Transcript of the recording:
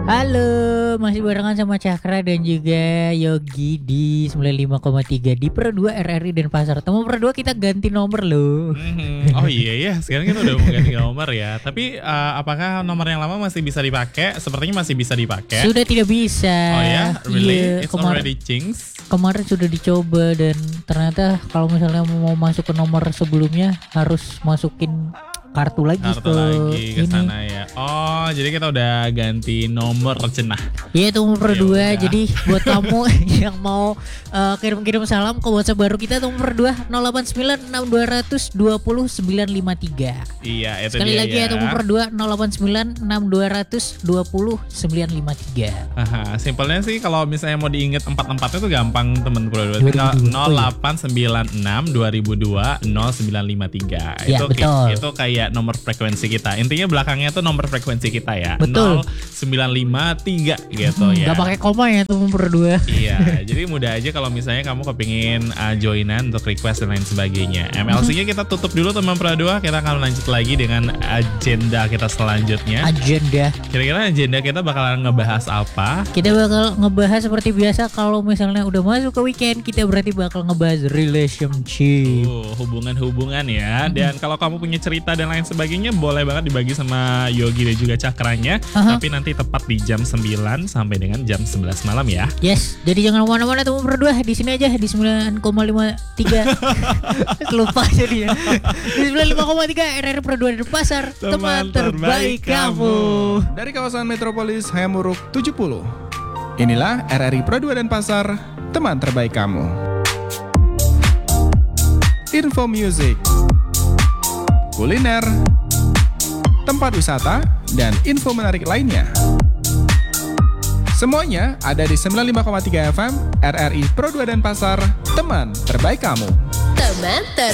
Halo, masih barengan sama Cakra dan juga Yogi di 95,3 di Pro 2 RRI Denpasar. Temu Pro 2 kita ganti nomor loh. Oh iya ya, sekarang kita udah mau ganti nomor ya. Tapi apakah nomor yang lama masih bisa dipakai? Sepertinya masih bisa dipakai. Sudah tidak bisa. Oh ya, really? Iya, It's already changed. Kemarin sudah dicoba dan ternyata kalau misalnya mau masuk ke nomor sebelumnya harus masukin kartu lagi ke sana ya. Oh, jadi kita udah ganti nomor cenah. Iya, itu nomor Ya 2. udah. Jadi buat kamu yang mau kirim-kirim salam ke WhatsApp baru kita nomor 2 089 6200 20953. Iya, itu Sekali dia lagi ya nomor 2 089 6200 20953. Aha, simpelnya sih kalau misalnya mau diinget 44 itu gampang temen Pro 2. 0896 2002 0953. Ya, betul. Itu kayak nomor frekuensi kita. Intinya belakangnya tuh nomor frekuensi kita ya. Betul. 0953 gitu ya. Gak pakai koma ya tuh nomor 2. Iya, jadi mudah aja kalau misalnya kamu kepingin joinan untuk request dan lain sebagainya. MLC-nya kita tutup dulu teman Pro 2. Kita akan lanjut lagi dengan agenda kita selanjutnya. Agenda. Kira-kira agenda kita bakalan ngebahas apa? Kita bakal ngebahas seperti biasa kalau misalnya udah masuk ke weekend kita berarti bakal ngebahas relationship. Hubungan-hubungan ya. Dan kalau kamu punya cerita dan lain sebagainya boleh banget dibagi sama Yogi dan juga Cakranya. Tapi nanti tepat di jam 9 sampai dengan jam 11 malam ya. Yes, jadi jangan kemana-mana teman berdua, di sini aja di 9,53. Lupa jadi ya. Di 95,3 RRI Pro 2 Denpasar, teman terbaik kamu. Dari kawasan Metropolis Hayamuruk 70. Inilah RRI Pro 2 Denpasar, teman terbaik kamu. Info music, kuliner, tempat wisata, dan info menarik lainnya. Semuanya ada di 95,3 FM RRI Pro 2 Denpasar, teman terbaik kamu. Teman terbaik